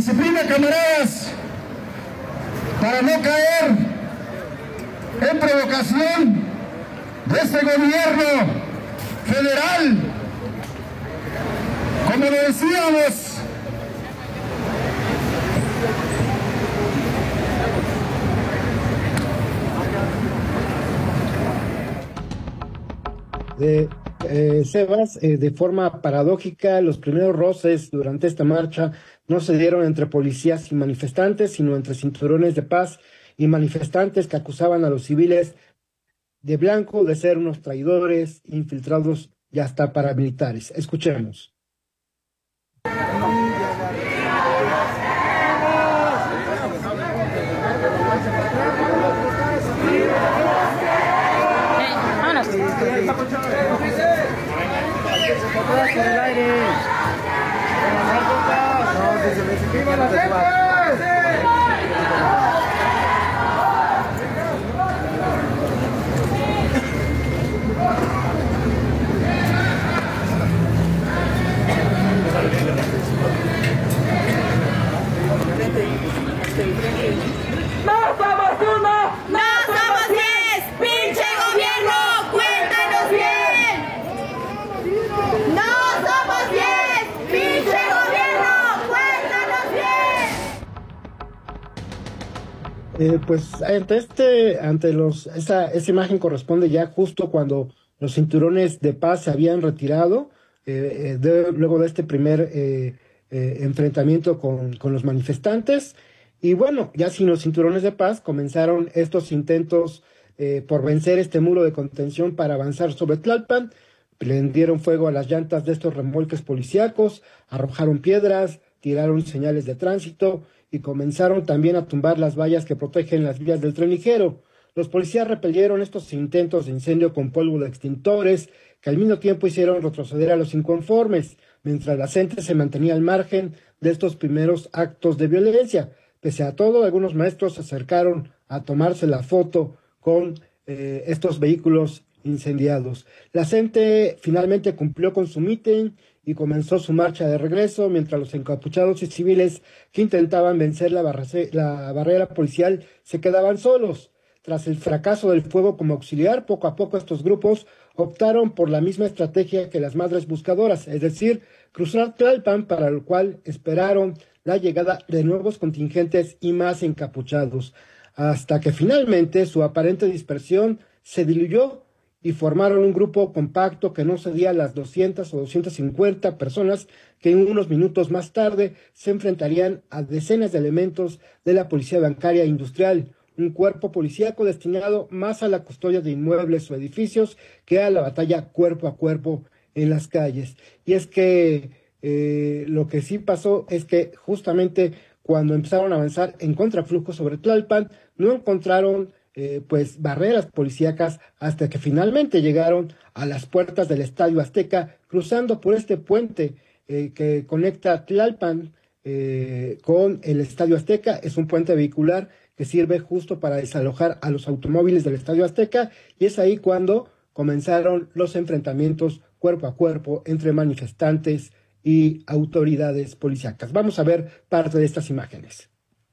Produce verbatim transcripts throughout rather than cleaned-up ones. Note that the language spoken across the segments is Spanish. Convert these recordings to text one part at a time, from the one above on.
Disciplina, camaradas, para no caer en provocación de este gobierno federal. Como lo decíamos, De, eh, Sebas, eh, de forma paradójica, los primeros roces durante esta marcha no se dieron entre policías y manifestantes, sino entre cinturones de paz y manifestantes que acusaban a los civiles de blanco de ser unos traidores, infiltrados y hasta paramilitares. Escuchemos. ¡No somos uno! ¡No somos diez! ¡Pinche gobierno! ¡Cuéntanos bien! ¡No somos diez! ¡Pinche gobierno! ¡Cuéntanos bien! Eh, pues ante este, ante los, esa, esa imagen corresponde ya justo cuando los cinturones de paz se habían retirado, eh, eh, de- luego de este primer eh, eh, enfrentamiento con, con los manifestantes. Y bueno, ya sin los cinturones de paz comenzaron estos intentos eh, por vencer este muro de contención para avanzar sobre Tlalpan. Prendieron fuego a las llantas de estos remolques policíacos, arrojaron piedras, tiraron señales de tránsito y comenzaron también a tumbar las vallas que protegen las vías del tren ligero. Los policías repelieron estos intentos de incendio con polvo de extintores, que al mismo tiempo hicieron retroceder a los inconformes, mientras la gente se mantenía al margen de estos primeros actos de violencia. Pese a todo, algunos maestros se acercaron a tomarse la foto con eh, estos vehículos incendiados. La gente finalmente cumplió con su mitin y comenzó su marcha de regreso, mientras los encapuchados y civiles que intentaban vencer la, barrace- la barrera policial se quedaban solos. Tras el fracaso del fuego como auxiliar, poco a poco estos grupos optaron por la misma estrategia que las madres buscadoras, es decir, cruzar Tlalpan, para lo cual esperaron la llegada de nuevos contingentes y más encapuchados, hasta que finalmente su aparente dispersión se diluyó y formaron un grupo compacto que no cedía a las doscientas o doscientas cincuenta personas que unos minutos más tarde se enfrentarían a decenas de elementos de la Policía Bancaria e Industrial, un cuerpo policíaco destinado más a la custodia de inmuebles o edificios que a la batalla cuerpo a cuerpo en las calles. Y es que eh, lo que sí pasó es que justamente cuando empezaron a avanzar en contraflujo sobre Tlalpan, no encontraron eh, pues barreras policíacas hasta que finalmente llegaron a las puertas del Estadio Azteca, cruzando por este puente eh, que conecta Tlalpan eh, con el Estadio Azteca. Es un puente vehicular que sirve justo para desalojar a los automóviles del Estadio Azteca, y es ahí cuando comenzaron los enfrentamientos cuerpo a cuerpo entre manifestantes y autoridades policíacas. Vamos a ver parte de estas imágenes.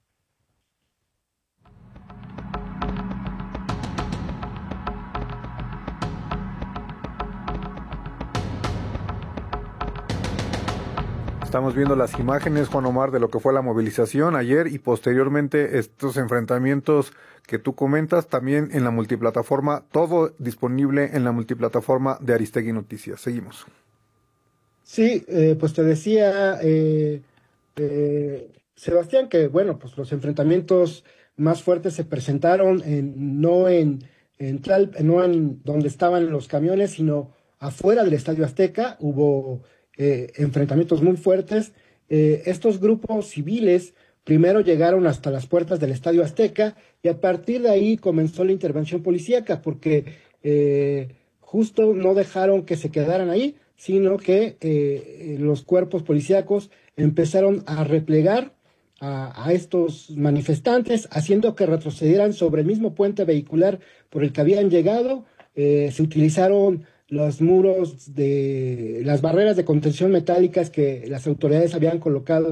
Estamos viendo las imágenes, Juan Omar, de lo que fue la movilización ayer y posteriormente estos enfrentamientos que tú comentas también en la multiplataforma, todo disponible en la multiplataforma de Aristegui Noticias. Seguimos. Sí, eh, pues te decía, eh, eh, Sebastián, que bueno, pues los enfrentamientos más fuertes se presentaron en, no en, en Tlal- no en donde estaban los camiones, sino afuera del Estadio Azteca. Hubo eh, enfrentamientos muy fuertes. Eh, estos grupos civiles primero llegaron hasta las puertas del Estadio Azteca y a partir de ahí comenzó la intervención policíaca, porque eh, justo no dejaron que se quedaran ahí, sino que eh, los cuerpos policíacos empezaron a replegar a, a estos manifestantes, haciendo que retrocedieran sobre el mismo puente vehicular por el que habían llegado. Eh, se utilizaron los muros de las barreras de contención metálicas que las autoridades habían colocado